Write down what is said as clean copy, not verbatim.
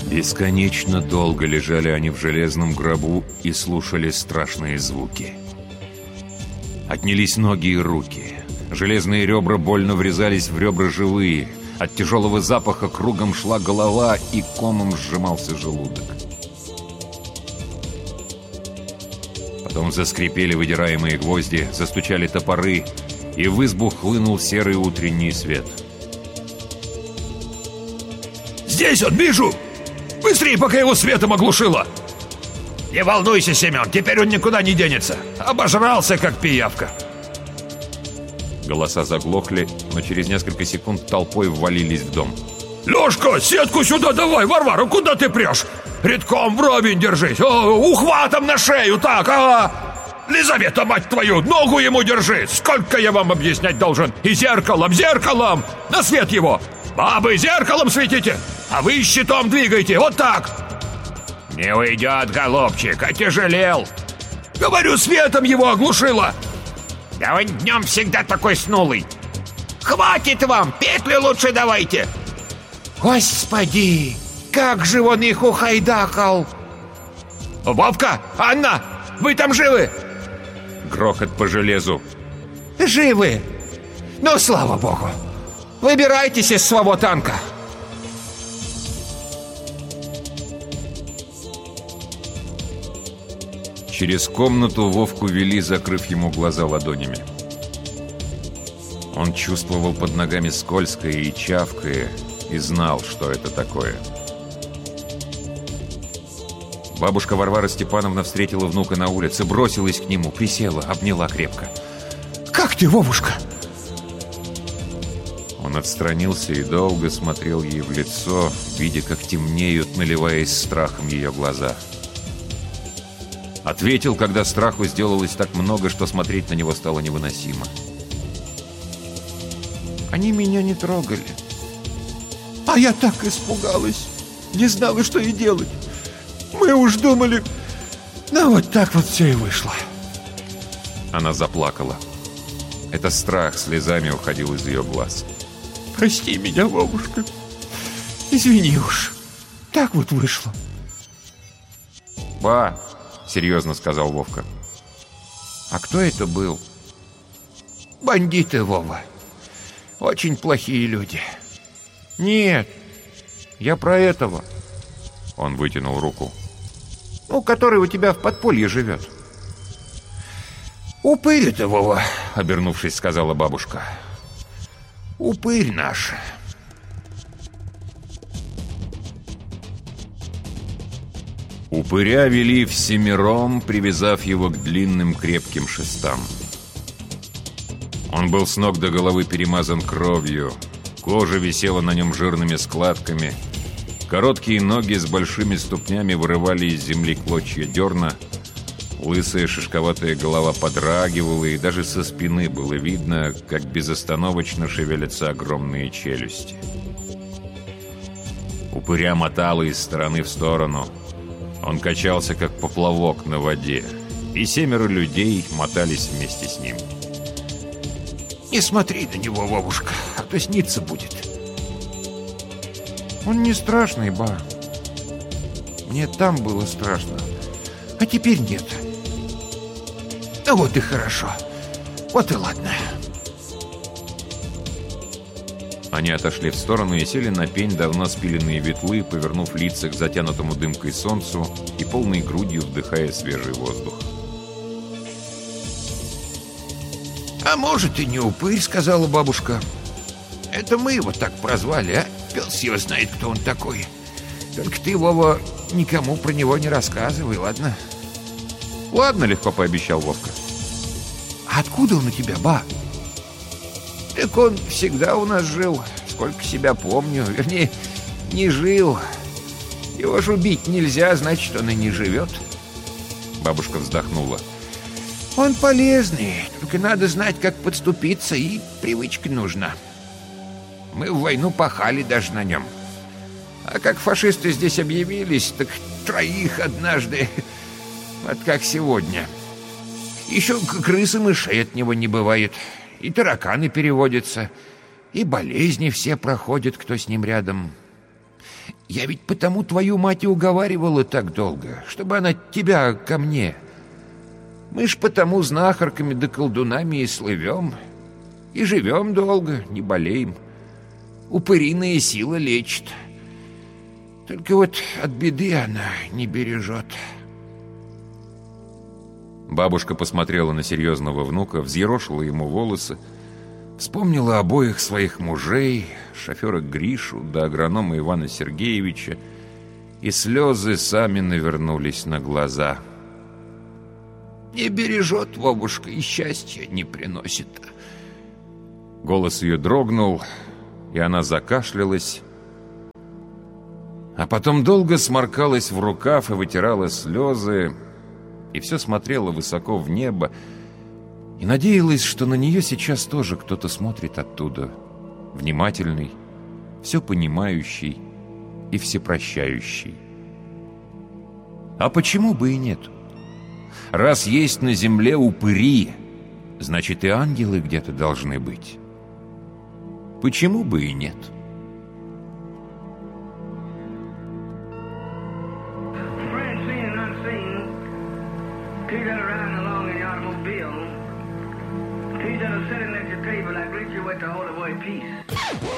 Бесконечно долго лежали они в железном гробу и слушали страшные звуки. Отнялись ноги и руки. Железные ребра больно врезались в ребра живые. От тяжелого запаха кругом шла голова, и комом сжимался желудок. Потом заскрипели выдираемые гвозди, застучали топоры, и в избу хлынул серый утренний свет. «Здесь он, вижу! Быстрее, пока его светом оглушило!» «Не волнуйся, Семен, теперь он никуда не денется! Обожрался, как пиявка!» Голоса заглохли, но через несколько секунд толпой ввалились в дом. «Лешка, сетку сюда давай! Варвара, куда ты прешь? Редком вровень держись! Ухватом на шею, так! Лизавета, мать твою, ногу ему держи! Сколько я вам объяснять должен? И зеркалом, зеркалом! На свет его! Бабы, зеркалом светите! А вы щитом двигайте, вот так!» «Не уйдет, голубчик, отяжелел!» «Говорю, светом его оглушило!» «Да он днем всегда такой снулый!» «Хватит вам, петлю лучше давайте!» «Господи, как же он их ухайдакал!» «Вовка, Анна, вы там живы?» Грохот по железу. «Живы! Ну, слава богу! Выбирайтесь из своего танка!» Через комнату Вовку вели, закрыв ему глаза ладонями. Он чувствовал под ногами скользкое и чавкое, и знал, что это такое. Бабушка Варвара Степановна встретила внука на улице, бросилась к нему, присела, обняла крепко. «Как ты, Вовушка?» Он отстранился и долго смотрел ей в лицо, видя, как темнеют, наливаясь страхом ее глаза. Ответил, когда страху сделалось так много, что смотреть на него стало невыносимо. «Они меня не трогали. А я так испугалась. Не знала, что и делать. Мы уж думали... Ну, вот так вот все и вышло». Она заплакала. Это страх слезами уходил из ее глаз. «Прости меня, Вовушка. Извини уж. Так вот вышло». «Ба!» — серьезно сказал Вовка. «А кто это был?» «Бандиты, Вова. Очень плохие люди». «Нет, я про этого». Он вытянул руку. «Ну, который у тебя в подполье живет». «Упырь это, Вова», — обернувшись, сказала бабушка. «Упырь наш». Упыря вели всемиром, привязав его к длинным крепким шестам. Он был с ног до головы перемазан кровью, кожа висела на нем жирными складками, короткие ноги с большими ступнями вырывали из земли клочья дерна, лысая шишковатая голова подрагивала, и даже со спины было видно, как безостановочно шевелятся огромные челюсти. Упыря мотало из стороны в сторону. Он качался, как поплавок на воде, и 7 людей мотались вместе с ним. «Не смотри на него, Вовушка, а то снится будет». «Он не страшный, ба. Мне там было страшно, а теперь нет». «Ну вот и хорошо. Вот и ладно». Они отошли в сторону и сели на пень давно спиленные ветлы, повернув лица к затянутому дымкой солнцу и полной грудью вдыхая свежий воздух. «А может, и не упырь», — сказала бабушка. «Это мы его так прозвали, а? Пес его знает, кто он такой. Только ты, Вова, никому про него не рассказывай, ладно?» «Ладно», — легко пообещал Вовка. «А откуда он у тебя, ба?» «Так он всегда у нас жил, сколько себя помню. Вернее, не жил. Его ж убить нельзя, значит, он и не живет». Бабушка вздохнула. «Он полезный, только надо знать, как подступиться, и привычка нужна. Мы в войну пахали даже на нем. А как фашисты здесь объявились, так 3 однажды, вот как сегодня. Еще крыс и мышей от него не бывает, и тараканы переводятся, и болезни все проходят, кто с ним рядом. Я ведь потому твою мать и уговаривала так долго, чтобы она тебя ко мне. Мы ж потому знахарками да колдунами и слывем, и живем долго, не болеем. Упыриная сила лечит. Только вот от беды она не бережет. Бабушка посмотрела на серьезного внука, взъерошила ему волосы, вспомнила обоих своих мужей, шофера Гришу да агронома Ивана Сергеевича, и слезы сами навернулись на глаза. Не бережет, Вовушка, и счастья не приносит. Голос ее дрогнул, и она закашлялась, а потом долго сморкалась в рукав и вытирала слезы, и все смотрела высоко в небо, и надеялась, что на нее сейчас тоже кто-то смотрит оттуда, внимательный, все понимающий и всепрощающий. А почему бы и нет? Раз есть на земле упыри, значит, и ангелы где-то должны быть. Почему бы и нет? He's that are riding along in the automobile. He's that are sitting at your table. I greet you with the holy word peace.